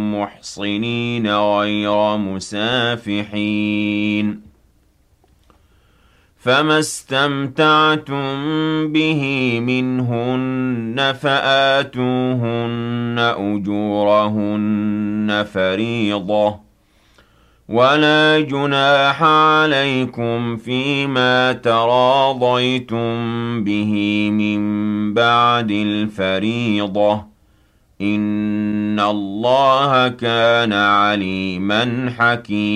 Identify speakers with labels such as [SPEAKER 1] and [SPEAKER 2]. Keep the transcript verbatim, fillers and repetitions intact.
[SPEAKER 1] محصنين غير مسافحين فما استمتعتم به منهن فآتوهن أجورهن فريضة ولا جناح عليكم فيما تراضيتم به من بعد الفريضة إن الله كان عليما حكيما